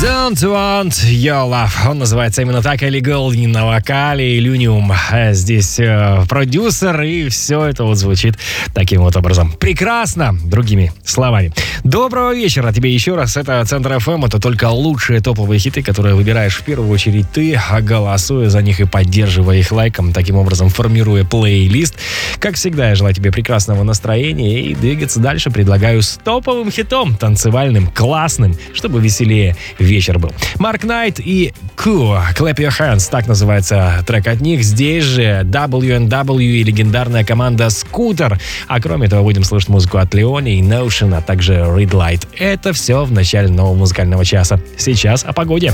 Don't Want Your Love. Он называется именно так. Элли Голдин на вокале, Illenium здесь продюсер, и все это вот звучит таким вот образом. Прекрасно, другими словами. Доброго вечера тебе еще раз. Это Центр ФМ. Это только лучшие топовые хиты, которые выбираешь в первую очередь ты, голосуя за них и поддерживая их лайком, таким образом формируя плейлист. Как всегда, я желаю тебе прекрасного настроения и двигаться дальше. Предлагаю с топовым хитом, танцевальным, классным, чтобы веселее вечер был. Марк Найт и Q, Clap Your Hands, так называется трек от них. Здесь же WNW и легендарная команда Scooter. А кроме этого будем слушать музыку от Леони и Notion, а также Red Light. Это все в начале нового музыкального часа. Сейчас о погоде.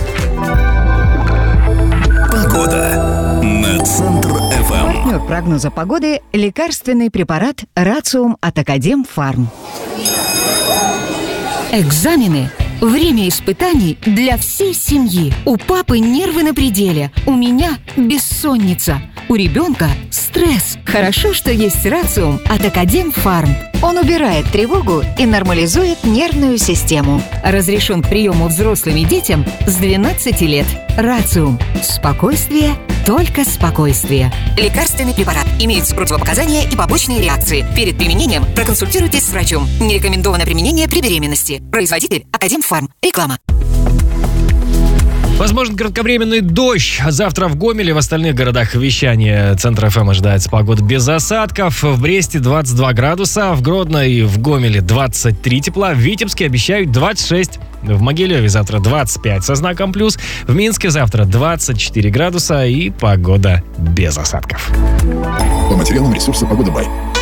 Погода на Центр ФМ. Партнер прогноза погоды – лекарственный препарат Рациум от Академфарм. Экзамены. Время испытаний для всей семьи. У папы нервы на пределе, у меня бессонница, у ребенка стресс. Хорошо, что есть Рациум от Академфарм. Он убирает тревогу и нормализует нервную систему. Разрешен к приему взрослым и детям с 12 лет. Рациум. Спокойствие, только спокойствие. Лекарственный препарат. Имеются противопоказания и побочные реакции. Перед применением проконсультируйтесь с врачом. Не рекомендовано применение при беременности. Производитель Академфарм. Реклама. Возможен кратковременный дождь. Завтра в Гомеле, в остальных городах вещания Центра ФМ ожидается погода без осадков. В Бресте 22 градуса, в Гродно и в Гомеле 23 тепла, в Витебске обещают 26. В Могилеве завтра 25 со знаком плюс, в Минске завтра 24 градуса и погода без осадков. По материалам ресурса «Погода Бай».